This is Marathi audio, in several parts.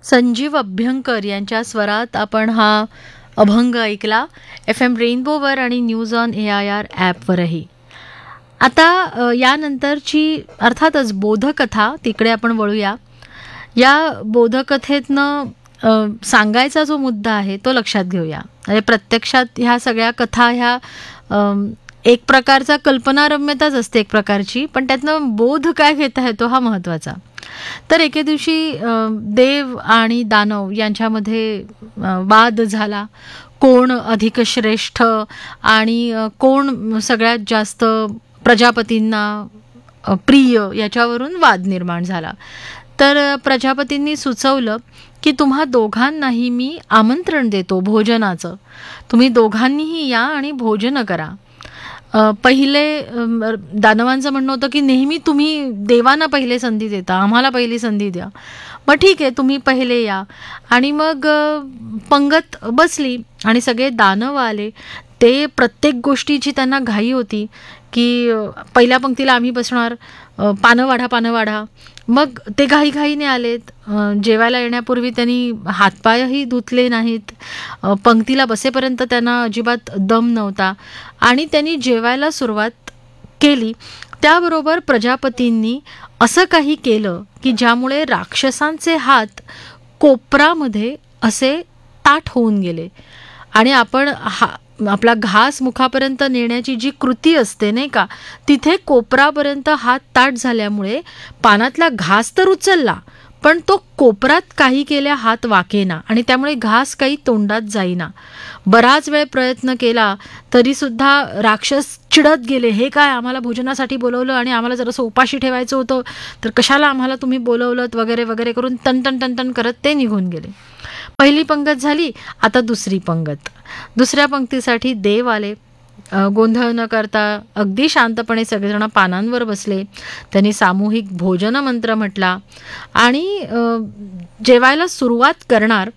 संजीव अभ्यंकर यांच्या स्वरात आपण हा अभंग ऐकला FM रेनबोवर आणि न्यूज ऑन AIR ॲपवरही. आता यानंतरची अर्थातच बोधकथा तिकडे आपण वळूया. या बोधकथेतनं सांगायचा जो मुद्दा आहे तो लक्षात घेऊया. म्हणजे प्रत्यक्षात ह्या सगळ्या कथा ह्या एक प्रकारचा कल्पनारम्यताच असते एक प्रकारची, पण त्यातनं बोध काय घेता येतो हा महत्त्वाचा. तर एके दिवशी देव आणि दानव यांच्यामध्ये वाद झाला. कोण अधिक श्रेष्ठ आणि कोण सगळ्यात जास्त प्रजापतींना प्रिय याच्यावरून वाद निर्माण झाला. तर प्रजापतींनी सुचवलं की तुम्हा दोघांनाही मी आमंत्रण देतो भोजनाचं, तुम्ही दोघांनीही या आणि भोजन करा. पहिले दानवांचं म्हणणं होतं की नेहमी तुम्ही देवांना पहिले संधी देता, आम्हाला पहिली संधी द्या. मग ठीक आहे, तुम्ही पहिले या. आणि मग पंगत बसली आणि सगळे दानव आले. ते प्रत्येक गोष्टीची त्यांना घाई होती की पहिल्या पंक्तीला आम्ही बसणार, पानं वाढा. मग ते घाईघाईने आलेत. जेवायला येण्यापूर्वी त्यांनी हातपायही धुतले नाहीत. पंक्तीला बसेपर्यंत त्यांना अजिबात दम नव्हता आणि त्यांनी जेवायला सुरुवात केली. त्याबरोबर प्रजापतींनी असं काही केलं की ज्यामुळे राक्षसांचे हात कोपरामध्ये असे ताठ होऊन गेले. आणि आपण आपला घास मुखापर्यंत नेण्याची जी कृती असते नाही का, तिथे कोपरापर्यंत हात ताठ झाल्यामुळे पानातला घास तर उचलला पण तो कोपरात काही केल्या हात वाकेना आणि त्यामुळे घास काही तोंडात जाईना. बराच वेळ प्रयत्न केला तरी सुद्धा राक्षस चिडत गेले. हे काय, आम्हाला भोजनासाठी बोलवलं आणि आम्हाला जरासं उपाशी ठेवायचं होतं, तर कशाला आम्हाला तुम्ही बोलवलं वगैरे वगैरे करून टन करत ते निघून गेले. पहिली पंगत झाली. आता दुसरी पंगत. दुसऱ्या पंक्तीसाठी देव आले. गोंधळ न करता अगदी शांतपणे सगळेजण पानांवर बसले. त्यांनी सामूहिक भोजन मंत्र म्हटला आणि जेवायला सुरुवात करणार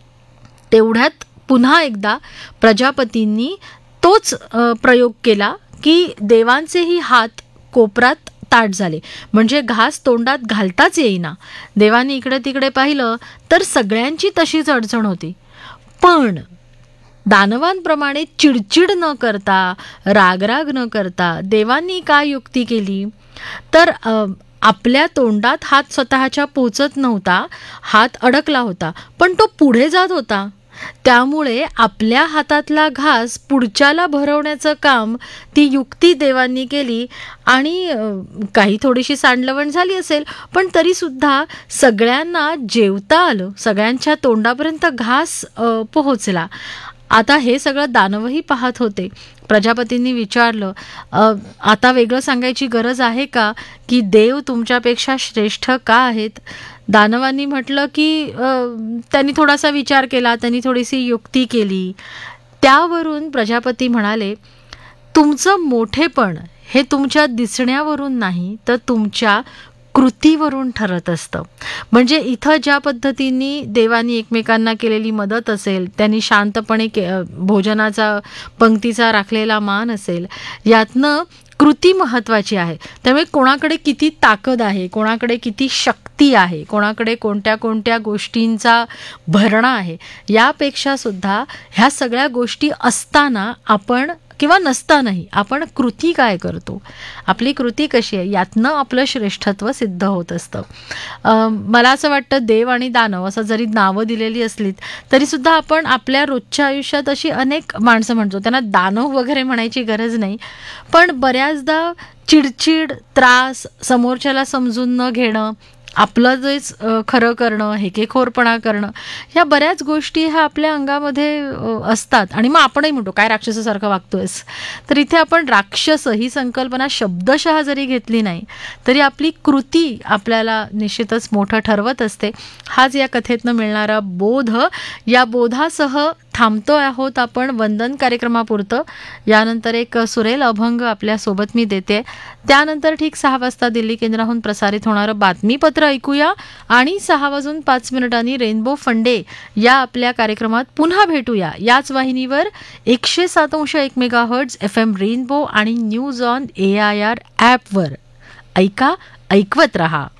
तेवढ्यात पुन्हा एकदा प्रजापतींनी तोच प्रयोग केला की देवांचेही हात कोपरात ताट झाले, म्हणजे घास तोंडात घालताच येईना. देवांनी इकडे तिकडे पाहिलं तर सगळ्यांची तशीच अडचण होती. पण दानवांप्रमाणे चिडचिड न करता, रागराग न करता देवांनी काय युक्ती केली तर आपल्या तोंडात हात स्वतःच्या पोचत नव्हता, हात अडकला होता, पण तो पुढे जात होता. त्यामुळे आपल्या हातातला घास पुढच्याला भरवण्याचं काम ती युक्ती देवांनी केली आणि काही थोडीशी सांडलवण झाली असेल, पण तरी सुद्धा सगळ्यांना जेवता आलं, सगळ्यांच्या तोंडापर्यंत घास पोहोचला. आता हे सगळं दानवही पाहत होते. प्रजापतींनी विचारलं, आता वेगळं सांगायची गरज आहे का की देव तुमच्यापेक्षा श्रेष्ठ का आहेत? दानवांनी म्हटलं की त्यांनी थोडासा विचार केला, त्यांनी थोडीशी युक्ती केली. त्यावरून प्रजापती म्हणाले, तुमचं मोठेपण हे तुमच्या दिसण्यावरून नाही तर तुमच्या कृतीवरून ठरत असतं. म्हणजे इथं ज्या पद्धतीने देवांनी एकमेकांना केलेली मदत असेल, त्यांनी शांतपणे भोजनाचा पंक्तीचा राखलेला मान असेल, यातनं कृती महत्त्वाची आहे. त्यामुळे कोणाकडे किती ताकद आहे, कोणाकडे किती शक्ती आहे, कोणाकडे कोणत्या कोणत्या गोष्टींचा भरणा आहे, यापेक्षा सुद्धा ह्या सगळ्या गोष्टी असताना आपण किंवा नसतानाही आपण कृती काय करतो, आपली कृती कशी आहे, यातनं आपलं श्रेष्ठत्व सिद्ध होत असतं. मला असं वाटतं देव आणि दानव असं जरी नावं दिलेली असलीत तरी सुद्धा आपण आपल्या रोजच्या आयुष्यात अशी अनेक माणसं म्हणतो, त्यांना दानव वगैरे म्हणायची गरज नाही, पण बऱ्याचदा चिडचिड, त्रास, समोरच्याला समजून न घेणं, आपलं जेच खरं करणं, हेकेखोरपणा करणं, ह्या बऱ्याच गोष्टी ह्या आपल्या अंगामध्ये असतात. आणि मग आपणही म्हणतो काय राक्षसासारखं वागतोयस. तर इथे आपण राक्षस ही संकल्पना शब्दशः जरी घेतली नाही तरी आपली कृती आपल्याला निश्चितच मोठं ठरवत असते. हाच या कथेतनं मिळणारा बोध. या बोधासह थांबतो आहोत आपण वंदन कार्यक्रमापुरतं. यानंतर एक सुरेल अभंग आपल्यासोबत मी देते. त्यानंतर ठीक 6 वाजता दिल्ली केंद्राहून प्रसारित होणारं बातमीपत्र ऐकूया आणि 6:05 रेनबो फंडे या आपल्या कार्यक्रमात पुन्हा भेटूया. याच वाहिनीवर 107.1 मेगाहर्ट्झ FM रेनबो आणि न्यूज ऑन AIR ॲपवर. ऐकत रहा.